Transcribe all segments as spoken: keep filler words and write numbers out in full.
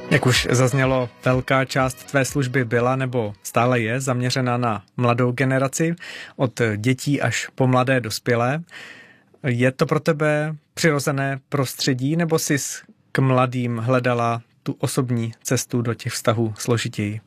Jak už zaznělo, velká část tvé služby byla nebo stále je zaměřena na mladou generaci, od dětí až po mladé dospělé. Je to pro tebe přirozené prostředí, nebo jsi k mladým hledala tu osobní cestu do těch vztahů složitěji?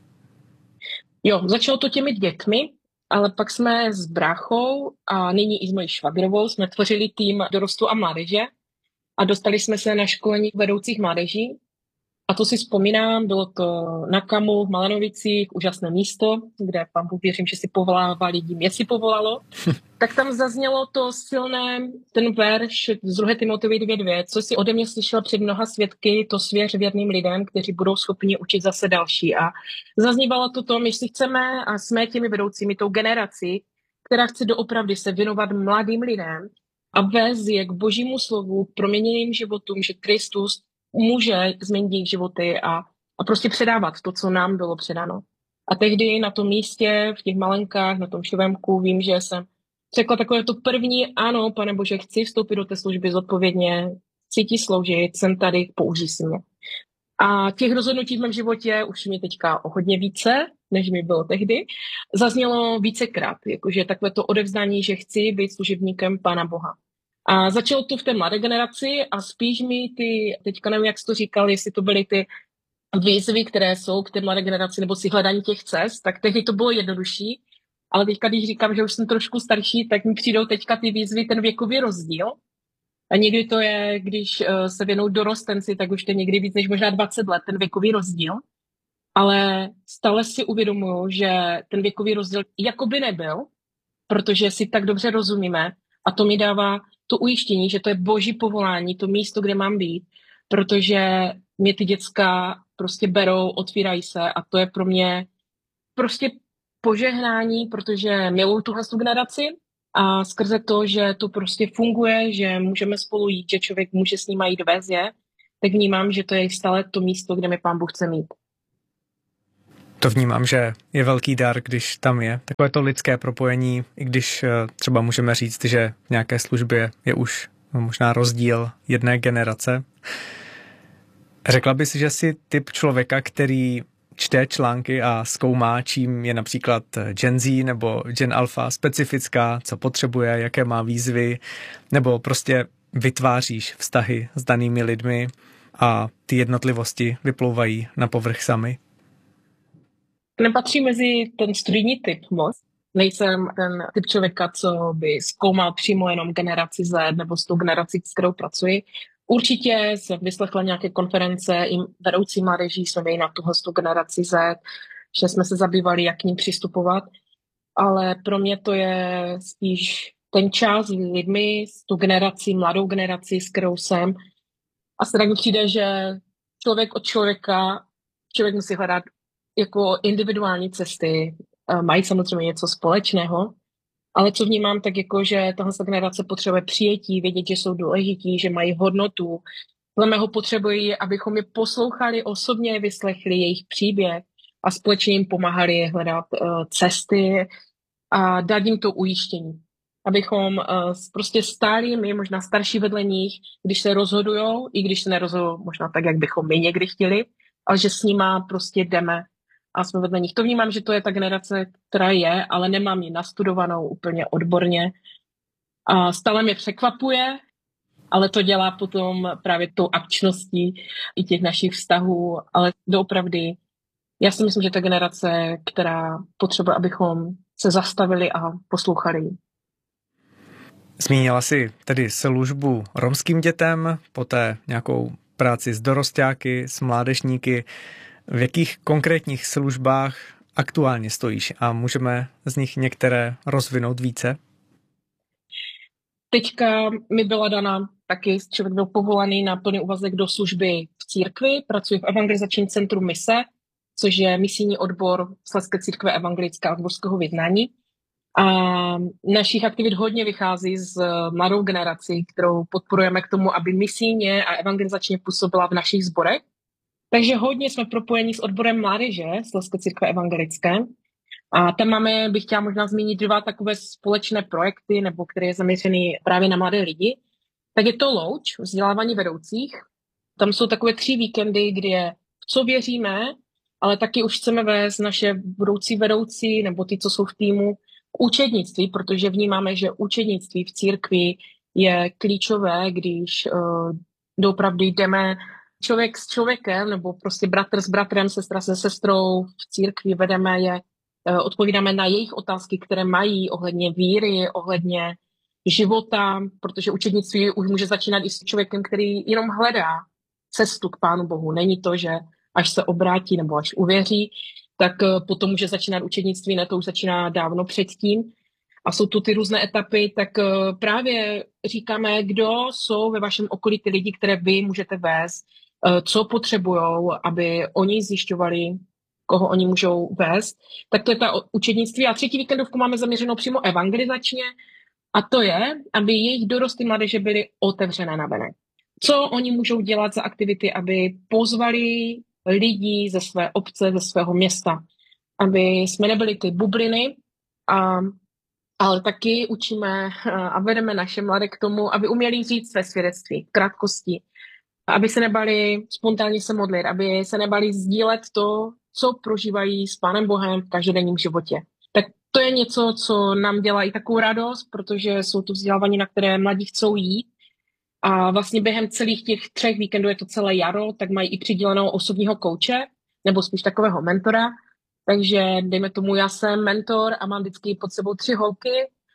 Jo, začalo to těmi dětmi, ale pak jsme s bráchou a nyní i s mojí švagrovou jsme tvořili tým dorostu a mládeže a dostali jsme se na školení vedoucích mládeží. A to si vzpomínám, bylo to na Kamu v Malenovicích, úžasné místo, kde pán Bůh, věřím, že si povolává lidi, mě si povolalo. Tak tam zaznělo to silné, ten verš z druhé Timoteovi dvě dvě, co si ode mě slyšel před mnoha svědky, to svěř věrným lidem, kteří budou schopni učit zase další. A zaznívalo to to, my si chceme a jsme těmi vedoucími, tou generací, která chce doopravdy se věnovat mladým lidem a vést je k božímu slovu, proměněným životům, že Kristus může změnit jejich životy a, a prostě předávat to, co nám bylo předáno. A tehdy na tom místě, v těch malenkách, na tom šovemku, vím, že jsem řekla takové to první, ano, Pane Bože, chci vstoupit do té služby zodpovědně, chci ti sloužit, jsem tady, použij si mě. A těch rozhodnutí v mém životě už mi teďka o hodně více, než mi bylo tehdy, zaznělo vícekrát, jakože takové to odevzdání, že chci být služebníkem Pána Boha. A začalo to v té mladé generaci a spíš mi ty, teďka nevím, jak jsi to říkal, jestli to byly ty výzvy, které jsou k té mladé generaci, nebo si hledání těch cest, tak tehdy to bylo jednodušší, ale teďka, když říkám, že už jsem trošku starší, tak mi přijdou teďka ty výzvy, ten věkový rozdíl. A někdy to je, když uh, se věnou dorostenci, tak už to je někdy víc než možná dvacet let, ten věkový rozdíl. Ale stále si uvědomuju, že ten věkový rozdíl jakoby nebyl, protože si tak dobře rozumíme a to mi dává to ujištění, že to je boží povolání, to místo, kde mám být, protože mě ty děcka prostě berou, otvírají se a to je pro mě prostě požehnání, protože miluju tuhle generaci a skrze to, že to prostě funguje, že můžeme spolu jít, že člověk může s nima jít do vézě, tak vnímám, že to je stále to místo, kde mi Pán Bůh chce mít. To vnímám, že je velký dar, když tam je takové to lidské propojení, i když třeba můžeme říct, že v nějaké službě je už možná rozdíl jedné generace. Řekla bys, že jsi typ člověka, který čte články a zkoumá, čím je například Gen Z nebo Gen Alpha specifická, co potřebuje, jaké má výzvy, nebo prostě vytváříš vztahy s danými lidmi a ty jednotlivosti vyplouvají na povrch sami? Nepatří mezi ten studijní typ moc. Nejsem ten typ člověka, co by zkoumal přímo jenom generaci Z nebo s tou generací, s kterou pracuji. Určitě jsem vyslechla nějaké konference, i vedoucí mládeží jsme měli na tuhle generaci Z, že jsme se zabývali, jak k ním přistupovat, ale pro mě to je spíš ten čas s lidmi, s tou generací, mladou generací, s kterou jsem. A se tak mi přijde, že člověk od člověka, člověk musí hledat jako individuální cesty, mají samozřejmě něco společného, ale co vnímám, tak jako, že tahle generace potřebuje přijetí, vědět, že jsou důležití, že mají hodnotu. Podle mého potřebují, abychom je poslouchali osobně, vyslechli jejich příběh a společně jim pomáhali hledat uh, cesty a dát jim to ujištění. Abychom uh, prostě stáli my, možná starší vedle nich, když se rozhodujou, i když se nerozhodují možná tak, jak bychom my někdy chtěli, ale že s nima prostě jdeme a jsme vedle nich. To vnímám, že to je ta generace, která je, ale nemám ji nastudovanou úplně odborně. A stále mě překvapuje, ale to dělá potom právě tou akčností i těch našich vztahů, ale doopravdy já si myslím, že ta generace, která potřebuje, abychom se zastavili a poslouchali. Zmínila jsi tedy službu romským dětem, poté nějakou práci s dorostáky, s mládežníky. V jakých konkrétních službách aktuálně stojíš a můžeme z nich některé rozvinout více? Teďka mi byla dana taky, člověk byl povolaný na plný úvazek do služby v církvi, pracuji v evangelizačním centru Mise, což je misijní odbor Slezské církve evangelické a odborského vyznání. A našich aktivit hodně vychází z mladou generací, kterou podporujeme k tomu, aby misijně a evangelizačně působila v našich sborech. Takže hodně jsme propojeni s odborem mládeže Slezské církve evangelické. A tam máme, bych chtěla možná zmínit dva takové společné projekty, nebo které je zaměřený právě na mladé lidi. Tak je to Louč, vzdělávání vedoucích. Tam jsou takové tři víkendy, kdy je co věříme, ale taky už chceme vést naše budoucí vedoucí nebo ty, co jsou v týmu, k učednictví, protože vnímáme, že učednictví v církvi je klíčové, když uh, doopravdy jdeme člověk s člověkem, nebo prostě bratr s bratrem, sestra se sestrou v církvi, vedeme je, uh, odpovídáme na jejich otázky, které mají ohledně víry, ohledně života, protože učednictví už může začínat i s člověkem, který jenom hledá cestu k Pánu Bohu. Není to, že až se obrátí nebo až uvěří, tak potom může začínat učednictví, ne, to už začíná dávno předtím. A jsou tu ty různé etapy, tak právě říkáme, kdo jsou ve vašem okolí ty lidi, které vy můžete vést, co potřebujou, aby oni zjišťovali, koho oni můžou vést. Tak to je ta učednictví. A třetí víkendovku máme zaměřenou přímo evangelizačně, a to je, aby jejich dorosty mládeže byly otevřené na venek. Co oni můžou dělat za aktivity, aby pozvali lidi ze své obce, ze svého města, aby jsme nebyli ty bubliny, a, ale taky učíme a vedeme naše mladé k tomu, aby uměli říct své svědectví v krátkosti, aby se nebali spontánně se modlit, aby se nebali sdílet to, co prožívají s Pánem Bohem v každodenním životě. Tak to je něco, co nám dělá i takovou radost, protože jsou tu vzdělávání, na které mladí chcou jít. A vlastně během celých těch třech víkendů je to celé jaro, tak mají i přidělenou osobního kouče, nebo spíš takového mentora. Takže dejme tomu, já jsem mentor a mám vždycky pod sebou tři holky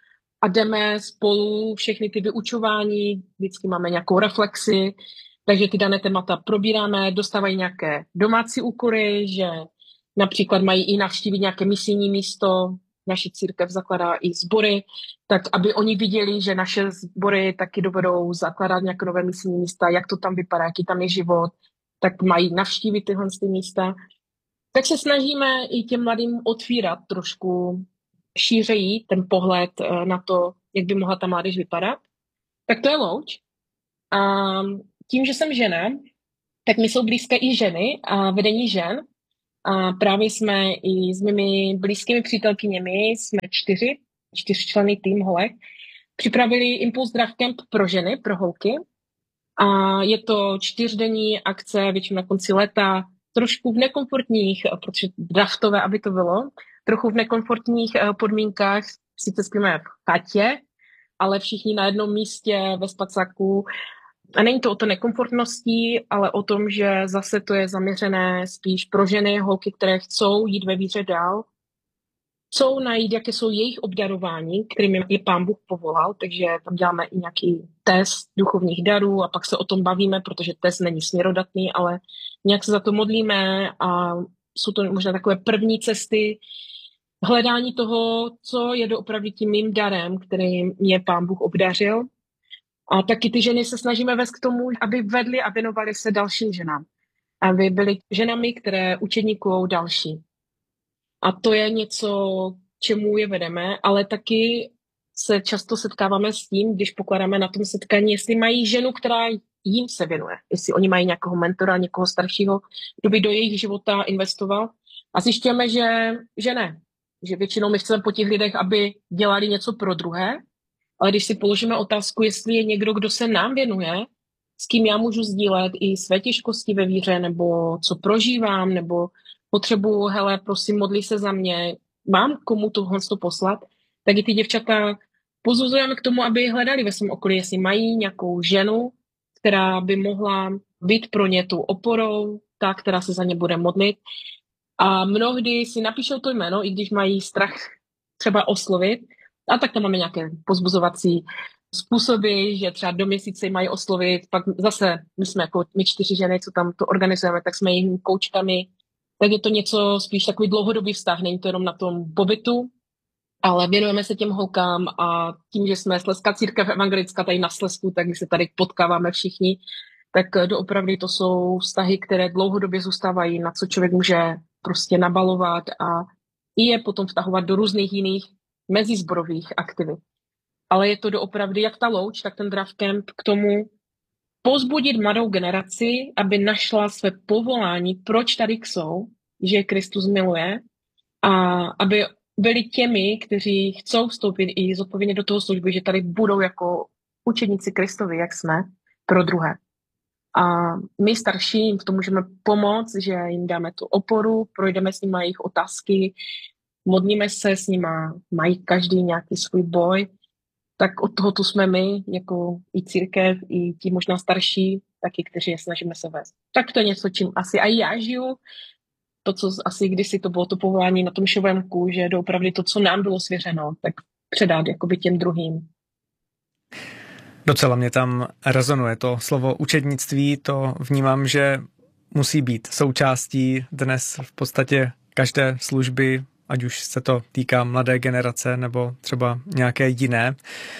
a jdeme spolu všechny ty vyučování, vždycky máme nějakou reflexi, takže ty dané témata probíráme, dostávají nějaké domácí úkoly, že například mají i navštívit nějaké misijní místo, naši církev zakládá i sbory, tak aby oni viděli, že naše sbory taky dovedou zakládat nějaké nové misijní místa, jak to tam vypadá, jaký tam je život, tak mají navštívit tyhle ty místa. Tak se snažíme i těm mladým otvírat trošku šířeji ten pohled na to, jak by mohla ta mládež vypadat. Tak to je Louč. A tím, že jsem žena, tak mi jsou blízké i ženy a vedení žen. A právě jsme i s mými blízkými přítelkyněmi, jsme čtyři, čtyřčlenný tým holek, připravili Impuls Draft Camp pro ženy, pro holky. A je to čtyřdenní akce, většinou na konci léta, trošku v nekomfortních, protože draftové, aby to bylo, trochu v nekomfortních podmínkách, sice spíme v chatě, ale všichni na jednom místě ve spacáku. A není to o to nekomfortností, ale o tom, že zase to je zaměřené spíš pro ženy, holky, které chcou jít ve víře dál, chcou najít, jaké jsou jejich obdarování, kterými je Pán Bůh povolal, takže tam děláme i nějaký test duchovních darů a pak se o tom bavíme, protože test není směrodatný, ale nějak se za to modlíme a jsou to možná takové první cesty hledání toho, co je doopravdy tím mým darem, kterým mě Pán Bůh obdařil. A taky ty ženy se snažíme vést k tomu, aby vedly a věnovaly se dalším ženám. Aby byly ženami, které učedníkují další. A to je něco, čemu je vedeme, ale taky se často setkáváme s tím, když pokládáme na tom setkání, jestli mají ženu, která jim se věnuje. Jestli oni mají nějakého mentora, někoho staršího, kdo by do jejich života investoval. A zjišťujeme, že, že ne. Že většinou my chceme po těch lidech, aby dělali něco pro druhé, ale když si položíme otázku, jestli je někdo, kdo se nám věnuje, s kým já můžu sdílet i své těžkosti ve víře, nebo co prožívám, nebo potřebuji, hele, prosím, modli se za mě, mám komu tohle to poslat, tak i ty děvčata pozuzujeme k tomu, aby hledali ve svém okolí, jestli mají nějakou ženu, která by mohla být pro ně tou oporou, ta, která se za ně bude modlit. A mnohdy si napíšou to jméno, i když mají strach třeba oslovit, a tak tam máme nějaké pozbuzovací způsoby, že třeba do měsíce mají oslovit, pak zase my jsme jako my čtyři ženy, co tam to organizujeme, tak jsme jejich koučkami, tak je to něco spíš takový dlouhodobý vztah, není to jenom na tom pobytu, ale věnujeme se těm holkám a tím, že jsme Slezská církev evangelická tady na Slezsku, tak my se tady potkáváme všichni, tak doopravdy to jsou vztahy, které dlouhodobě zůstávají, na co člověk může prostě nabalovat a i je potom vtahovat do různých jiných mezizborových aktivit. Ale je to doopravdy, jak ta Louč, tak ten Draft Camp k tomu pozbudit mladou generaci, aby našla své povolání, proč tady jsou, že Kristus miluje a aby byli těmi, kteří chcou vstoupit i zodpovědně do toho služby, že tady budou jako učedníci Kristovi, jak jsme, pro druhé. A my starší jim v tom můžeme pomoct, že jim dáme tu oporu, projdeme s nimi jejich otázky, modlíme se s nimi, mají každý nějaký svůj boj, tak od toho tu jsme my, jako i církev, i ti možná starší, taky, kteří je snažíme se vést. Tak to je něco, čím asi i já žiju, to, co asi kdysi to bylo to povolání na tom šovemku, že doopravdy to, co nám bylo svěřeno, tak předat jakoby těm druhým. Docela mě tam rezonuje to slovo učednictví, to vnímám, že musí být součástí dnes v podstatě každé služby, ať už se to týká mladé generace nebo třeba nějaké jiné.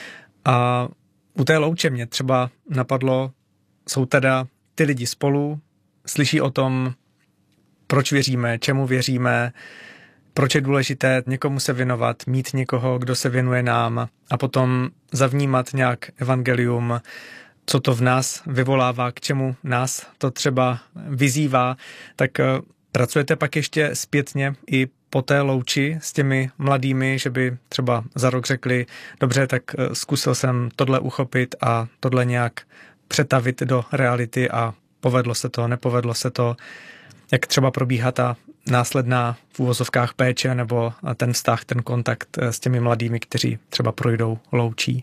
A u té louče mě třeba napadlo, jsou teda ty lidi spolu, slyší o tom, proč věříme, čemu věříme, proč je důležité někomu se věnovat, mít někoho, kdo se věnuje nám a potom zavnímat nějak evangelium, co to v nás vyvolává, k čemu nás to třeba vyzývá, tak pracujete pak ještě zpětně i po té louči s těmi mladými, že by třeba za rok řekli, dobře, tak zkusil jsem tohle uchopit a tohle nějak přetavit do reality a povedlo se to, nepovedlo se to. Jak třeba probíhá ta následná v úvozovkách péče nebo ten vztah, ten kontakt s těmi mladými, kteří třeba projdou loučí?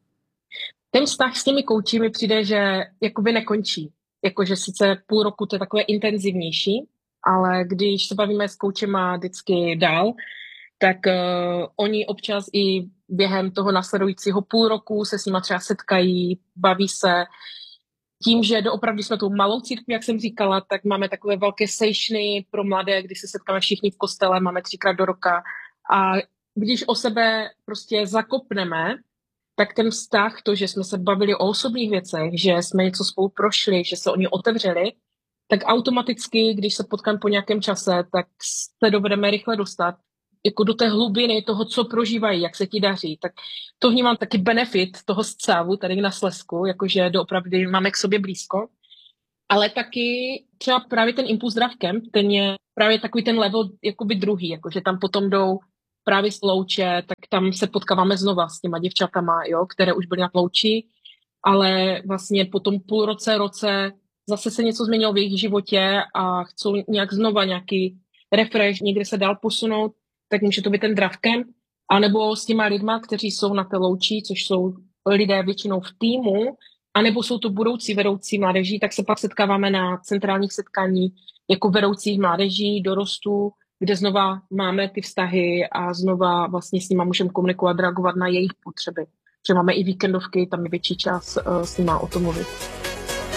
Ten vztah s těmi kouči mi přijde, že jakoby nekončí. Jakože sice půl roku to je takové intenzivnější, ale když se bavíme s koučema vždycky dál, tak uh, oni občas i během toho následujícího půl roku se s nima třeba setkají, baví se. Tím, že doopravdy jsme tou malou církví, jak jsem říkala, tak máme takové velké sešny pro mladé, kdy se setkáme všichni v kostele, máme třikrát do roka. A když o sebe prostě zakopneme, tak ten vztah, to, že jsme se bavili o osobních věcech, že jsme něco spolu prošli, že se oni otevřeli, tak automaticky, když se potkáme po nějakém čase, tak se dovedeme rychle dostat jako do té hlubiny toho, co prožívají, jak se ti daří. Tak to vnímám taky benefit toho scávu tady na Slezsku, jakože doopravdy máme k sobě blízko. Ale taky třeba právě ten Impuls Draft Camp, ten je právě takový ten level jakoby druhý, jakože tam potom jdou právě z louče, tak tam se potkáváme znova s těma děvčatama, jo, které už byly na louči, ale vlastně po tom půl roce, roce zase se něco změnilo v jejich životě a chcou nějak znova nějaký refresh, někde se dál posunout, tak může to být ten draft camp, anebo s těma lidma, kteří jsou na té louči, což jsou lidé většinou v týmu, anebo jsou to budoucí vedoucí mládeží, tak se pak setkáváme na centrálních setkání jako vedoucích mládeží, dorostů, kde znova máme ty vztahy a znova vlastně s nima můžeme komunikovat, reagovat na jejich potřeby. Že máme i víkendovky, tam je větší čas uh, s nima o tom mluvit.